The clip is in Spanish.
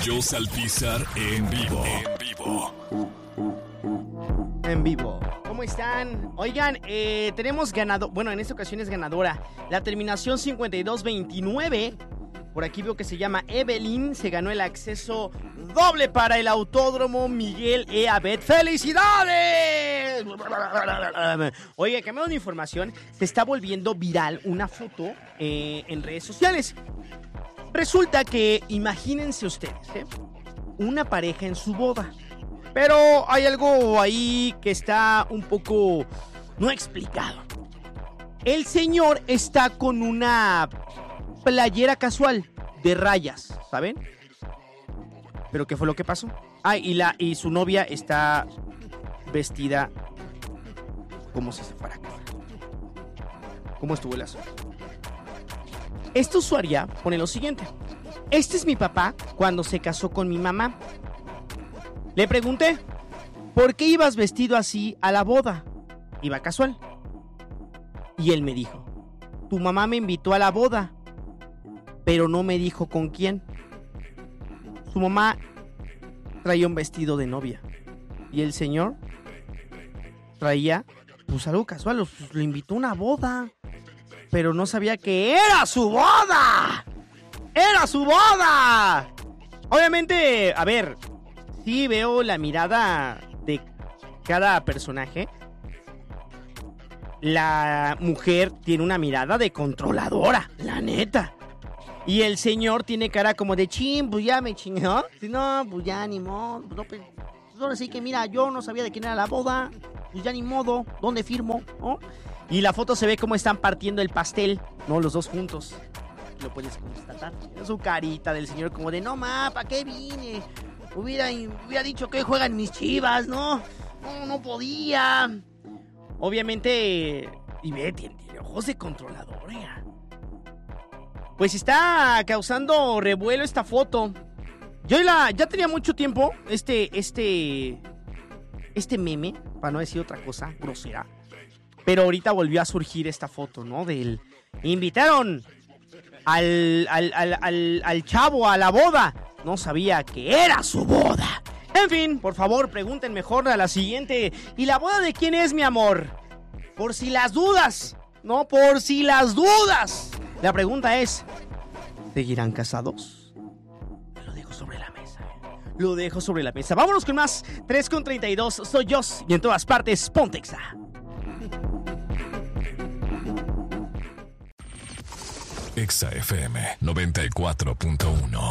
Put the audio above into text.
Pollos Alpizar en vivo. En vivo. ¿Cómo están? Oigan, tenemos ganador. Bueno, en esta ocasión es ganadora. La terminación 5229. Por aquí veo que se llama Evelyn. Se ganó el acceso doble para el Autódromo Miguel E. Abet. ¡Felicidades! Oye, cambiando de información, se está volviendo viral una foto en redes sociales. Resulta que, imagínense ustedes, una pareja en su boda. Pero hay algo ahí que está un poco no explicado. El señor está con una playera casual de rayas, ¿saben? ¿Pero qué fue lo que pasó? Y su novia está vestida como si se fuera a casar. ¿Cómo estuvo el asunto? Esta usuaria pone lo siguiente: este es mi papá cuando se casó con mi mamá. Le pregunté, ¿por qué ibas vestido así a la boda? Iba casual. Y él me dijo, tu mamá me invitó a la boda, pero no me dijo con quién. Su mamá traía un vestido de novia y el señor traía pues algo casual, pues, le invitó a una boda, pero no sabía que era su boda. ¡Era su boda! Obviamente, a ver, sí veo la mirada de cada personaje. La mujer tiene una mirada de controladora, la neta. Y el señor tiene cara como de chin, pues ya me chingó. No, pues ya ni modo. No, pues ahora sí que mira, yo no sabía de quién era la boda. Pues ya ni modo, ¿dónde firmo? ¿No? Y la foto se ve como están partiendo el pastel, ¿no? Los dos juntos. Lo puedes constatar. Su carita del señor como de, no ma, ¿para qué vine? Hubiera dicho que hoy juegan mis Chivas, ¿no? No podía. Obviamente, y ve, tiene ojos de controlador, ya. Pues está causando revuelo esta foto. Yo ya tenía mucho tiempo este meme, para no decir otra cosa grosera. Pero ahorita volvió a surgir esta foto, ¿no? Invitaron al chavo a la boda. No sabía que era su boda. En fin, por favor, pregunten mejor a la siguiente. ¿Y la boda de quién es, mi amor? Por si las dudas. No, por si las dudas. La pregunta es, ¿seguirán casados? Lo dejo sobre la mesa. Lo dejo sobre la mesa. Vámonos con más. 3:32. Soy yo. Y en todas partes, Pontexa. Exa FM 94.1